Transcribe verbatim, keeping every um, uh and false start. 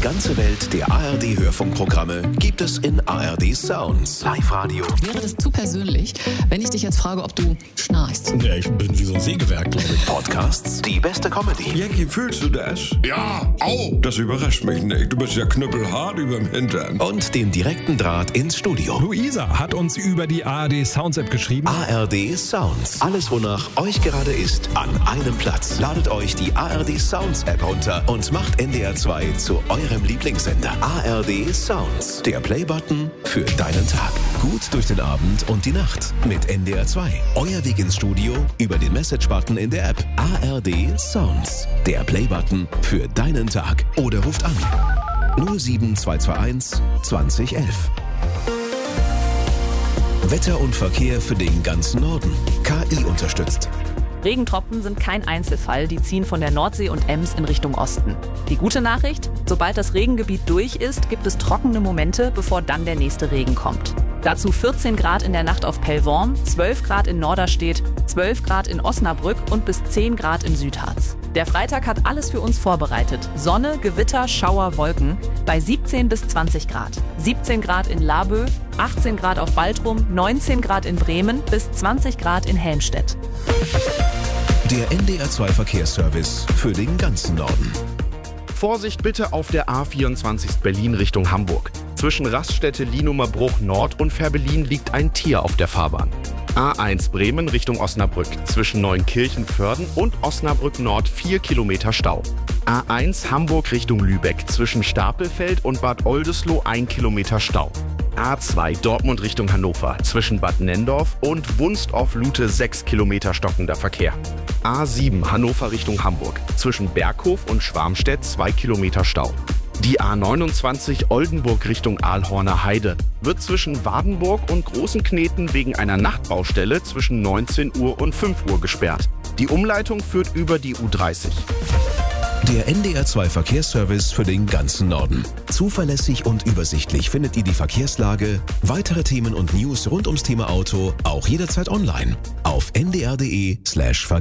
ganze Welt der A R D-Hörfunkprogramme gibt es in A R D Sounds. Live-Radio. Wäre das zu persönlich, wenn ich dich jetzt frage, ob du schnarchst? Ja, ich bin wie so ein Sägewerk, glaube ich. Podcasts, die beste Comedy. Jackie, fühlst du das? Ja, au! Das überrascht mich nicht. Du bist ja knüppelhart überm Hintern. Und den direkten Draht ins Studio. Luisa hat uns über die A R D Sounds App geschrieben. A R D Sounds. Alles, wonach euch gerade ist, an einem Platz. Ladet euch die A R D Sounds App runter und macht N D R zwei zu eurem Lieblingssender. A R D Sounds. Der Playbutton für deinen Tag. Gut durch den Abend und die Nacht mit N D R zwei. Euer Weg ins Studio über den Message-Button in der App. A R D Sounds. Der Playbutton für deinen Tag. Oder ruft an null sieben zwei zwei eins zwanzig elf. Wetter und Verkehr für den ganzen Norden. K I unterstützt. Regentropfen sind kein Einzelfall, die ziehen von der Nordsee und Ems in Richtung Osten. Die gute Nachricht: Sobald das Regengebiet durch ist, gibt es trockene Momente, bevor dann der nächste Regen kommt. Dazu vierzehn Grad in der Nacht auf Pellworm, zwölf Grad in Norderstedt, zwölf Grad in Osnabrück und bis zehn Grad im Südharz. Der Freitag hat alles für uns vorbereitet. Sonne, Gewitter, Schauer, Wolken bei siebzehn bis zwanzig Grad. siebzehn Grad in Laboe, achtzehn Grad auf Baltrum, neunzehn Grad in Bremen bis zwanzig Grad in Helmstedt. Der N D R zwei Verkehrsservice für den ganzen Norden. Vorsicht bitte auf der A vierundzwanzig Berlin Richtung Hamburg. Zwischen Raststätte Lienumerbruch Nord und Fährberlin liegt ein Tier auf der Fahrbahn. A eins Bremen Richtung Osnabrück. Zwischen Neunkirchen-Vörden und Osnabrück Nord vier Kilometer Stau. A eins Hamburg Richtung Lübeck. Zwischen Stapelfeld und Bad Oldesloe ein Kilometer Stau. A zwei Dortmund Richtung Hannover. Zwischen Bad Nenndorf und Wunstorf-Lute sechs Kilometer stockender Verkehr. A sieben Hannover Richtung Hamburg. Zwischen Berghof und Schwarmstedt zwei Kilometer Stau. Die A neunundzwanzig Oldenburg Richtung Aalhorner Heide wird zwischen Wardenburg und Großenkneten wegen einer Nachtbaustelle zwischen neunzehn Uhr und fünf Uhr gesperrt. Die Umleitung führt über die U dreißig. Der N D R zwei Verkehrsservice für den ganzen Norden. Zuverlässig und übersichtlich findet ihr die Verkehrslage, weitere Themen und News rund ums Thema Auto auch jederzeit online auf n d r punkt d e slash verkehr.